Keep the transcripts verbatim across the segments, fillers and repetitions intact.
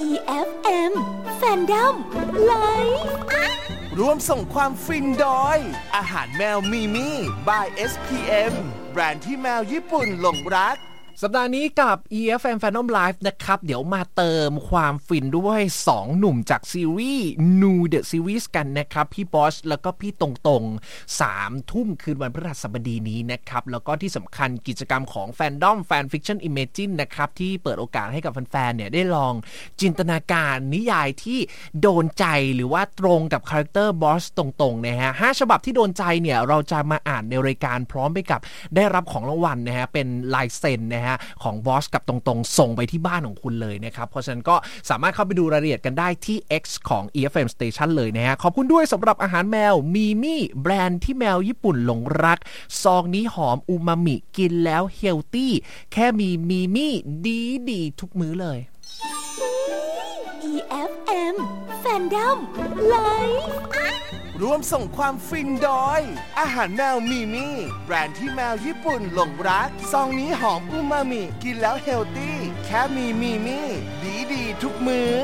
อี เอฟ เอ็ม Fandom Live ร่วมส่งความฟินโดยอาหารแมวมีมี่ by เอส พี เอ็ม แบรนด์ที่แมวญี่ปุ่นหลงรักสัปดาห์นี้กับ อี เอฟ เอ็ม Fandom Live นะครับเดี๋ยวมาเติมความฟินด้วยสองหนุ่มจากซีรีส์ New The Series กันนะครับพี่บอสแล้วก็พี่ตรงๆสามทุ่มคืนวันพฤหัสบดีนี้นะครับแล้วก็ที่สำคัญกิจกรรมของ Fandom Fan Fiction Imagine นะครับที่เปิดโอกาสให้กับแฟนๆเนี่ยได้ลองจินตนาการนิยายที่โดนใจหรือว่าตรงกับคาแรคเตอร์บอสตรงๆนะฮะห้าฉบับที่โดนใจเนี่ยเราจะมาอ่านในรายการพร้อมไปกับได้รับของรางวัลนะฮะเป็นลายเซ็นนะฮะของบอสกับตรงๆส่งไปที่บ้านของคุณเลยนะครับเพราะฉะนั้นก็สามารถเข้าไปดูรายละเอียดกันได้ที่ X ของ อี เอฟ เอ็ม Station เลยนะฮะขอบคุณด้วยสำหรับอาหารแมวมีมี่แบรนด์ที่แมวญี่ปุ่นหลงรักซองนี้หอมอูมามิกินแล้วเฮลตี้แค่มีมีมี่ดีดีทุกมื้อเลยอี เอฟ เอ็ม Fandom Live ร่วมส่งความฟินโดยอาหารแมวมีมี่แบรนด์ที่แมวญี่ปุ่นหลงรักซองนี้หอมอูมามิกินแล้วเฮลตี้แค่มีมีมี่ดีดีทุกมื้อ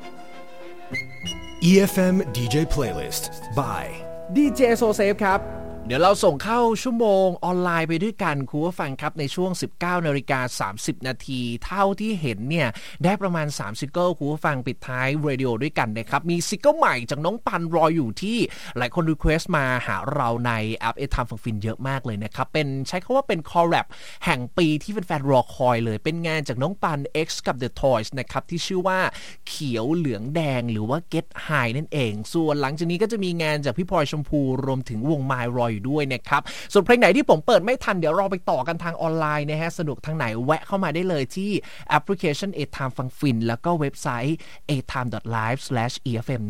อี เอฟ เอ็ม ดี เจ Playlist by ดี เจ Sosafe ครับเดี๋ยวเราส่งเข้าชั่วโมงออนไลน์ไปด้วยกันคุณผู้ฟังครับในช่วง สิบเก้านาฬิกาสามสิบนาทีเท่าที่เห็นเนี่ยได้ประมาณสามซิงเกิลคุณผู้ฟังปิดท้ายเรดิโอด้วยกันนะครับมีซิงเกิลใหม่จากน้องปันรออยู่ที่หลายคนรีเควสต์มาหาเราในแอป A-Time for Fin เยอะมากเลยนะครับเป็นใช้คำว่าเป็นคอลแลบแห่งปีที่แฟนๆรอคอยเลยเป็นงานจากน้องปัน X กับ The Toys นะครับที่ชื่อว่าเขียวเหลืองแดงหรือว่า Get High นั่นเองส่วนหลังจากนี้ก็จะมีงานจากพี่พลอยชมพูรวมถึงวง My รออยู่ด้วยนะครับส่วนเพลงไหนที่ผมเปิดไม่ทันเดี๋ยวเราไปต่อกันทางออนไลน์นะฮะสนุกทางไหนแวะเข้ามาได้เลยที่แอปพลิเคชัน A-Time ฟังฟินแล้วก็เว็บไซต์ เอ ไทม์ ดอท ไลฟ์ สแลช อี เอฟ เอ็ม